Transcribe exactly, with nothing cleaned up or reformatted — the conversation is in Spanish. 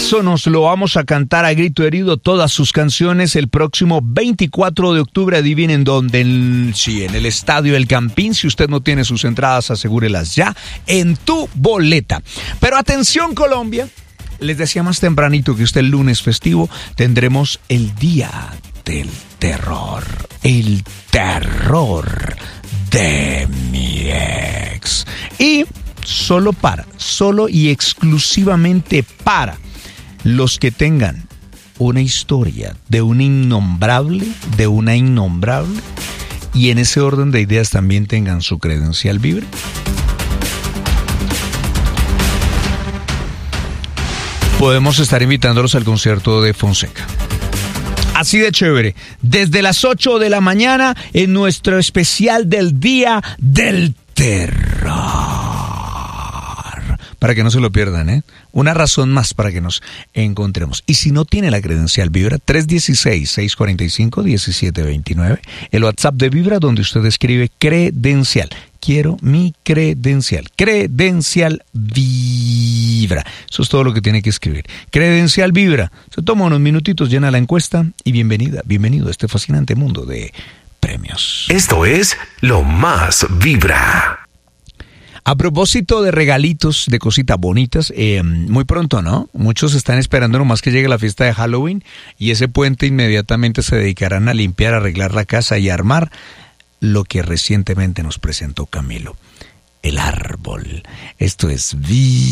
eso nos lo vamos a cantar a grito herido, todas sus canciones, el próximo veinticuatro de octubre. Adivinen dónde, en, sí, en el Estadio El Campín. Si usted no tiene sus entradas, asegúrelas ya en tu boleta. Pero atención, Colombia, les decía más tempranito que usted el lunes festivo tendremos el Día del Terror, el terror de mi ex. Y solo para, solo y exclusivamente para los que tengan una historia de un innombrable, de una innombrable, y en ese orden de ideas también tengan su credencial Vibra. Podemos estar invitándolos al concierto de Fonseca. Así de chévere, desde las ocho de la mañana en nuestro especial del Día del Terror. Para que no se lo pierdan, ¿eh? Una razón más para que nos encontremos. Y si no tiene la credencial Vibra, tres uno seis, seis cuatro cinco, uno siete dos nueve, el WhatsApp de Vibra donde usted escribe credencial. Quiero mi credencial. Credencial Vibra. Eso es todo lo que tiene que escribir. Credencial Vibra. Se toma unos minutitos, llena la encuesta y bienvenida, bienvenido a este fascinante mundo de premios. Esto es Lo Más Vibra. A propósito de regalitos, de cositas bonitas, eh, muy pronto, ¿no? Muchos están esperando nomás que llegue la fiesta de Halloween y ese puente inmediatamente se dedicarán a limpiar, arreglar la casa y armar lo que recientemente nos presentó Camilo, el árbol. Esto es Vi.